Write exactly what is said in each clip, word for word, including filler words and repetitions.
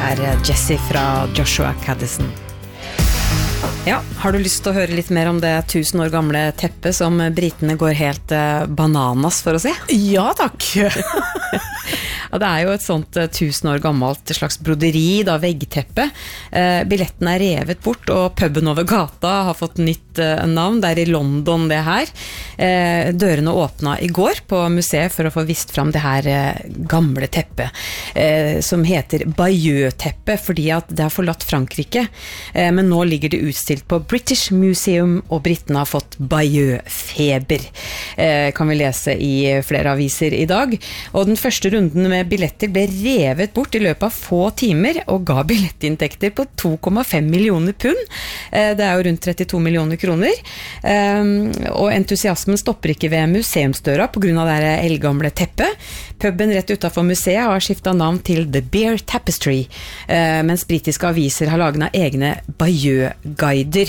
er Jessie fra Joshua Caddison. Ja, har du lyst til å høre litt mer om det tusen år gamle teppet som britene går helt bananas for å se? Ja, takk. Ja, det er jo et sånt tusen år gammelt slags broderi, da, veggteppe. Eh, billetten er revet bort, og puben over gata har fått nytt eh, navn. Det er i London det her. Eh, dørene åpnet i går på museet for å få vist fram det her eh, gamle teppet, eh, som heter Bayeux-teppet, fordi at det har forlatt Frankrike. Eh, men nå ligger det utstilt på British Museum, og britene har fått Bayeux-feber. Eh, kan vi lese i flere aviser i dag. Og den første runden med billetter ble revet bort i løpet av få timer og ga billettinntekter på to komma fem millioner pund. Det er jo rundt trettito millioner kroner. Og entusiasmen stopper ikke ved museumsdøra på grunn av det eldgamle teppet. Puben rett utenfor museet har skiftet navn til The Bear Tapestry, mens britiske aviser har laget egne Bayeux-guider.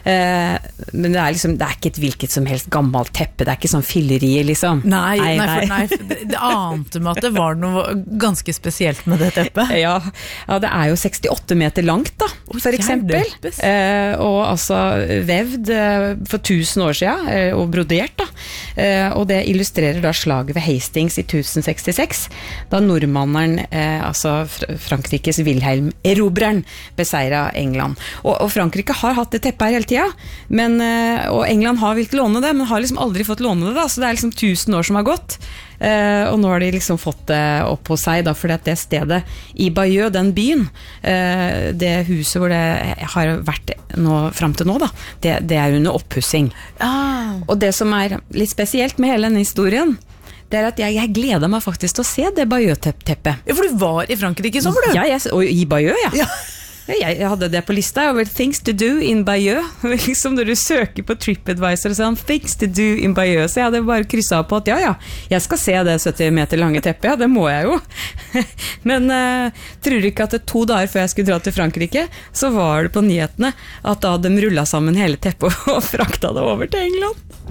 Men det er liksom, det er ikke et hvilket som helst gammelt teppe, det er ikke sånn fillerier liksom. Nei, nei, nei, for, nei for det, det ante meg at det var noe ganske spesielt med det teppet. Ja, ja, det er jo sekstiåtte meter langt da, for eksempel. Eh, og altså vevd eh, for tusen år siden, eh, og brodert da. Eh, og det illustrerer da slaget ved Hastings i tusen sekstiseks, da nordmanneren, eh, altså Frankrikes Wilhelm Erobreren, beseiret England. Og, og Frankrike har hatt det teppet her hele tiden, men, eh, og England har vilt låne det, men har liksom aldri fått låne det da, så det er liksom tusen år som har gått. Uh, og nå har de liksom fått det opp hos seg da, fordi at det stedet i Bayeux, den byen, uh, det huset hvor det har vært nå, frem til nå da, det, det er under oppussing. Ah. Og det som er litt spesielt med hele denne historien, det er at jeg, jeg gleder meg faktisk til å se det Bayeux-teppet. Ja, for du var i Frankrike så var du? Ja, jeg, og i Bayeux, ja. Ja. Jeg hadde det på lista over things to do in Bayeux. Liksom når du søker på TripAdvisor og sånn, things to do in Bayeux. Så jeg hadde bare krysset av på at ja, ja, jeg skal se det sytti meter lange teppet. Ja, det må jeg jo. Men uh, tror du ikke at det to dager før jeg skulle dra til Frankrike, så var det på nyhetene at da de rullet sammen hele teppet og frakta det over til England.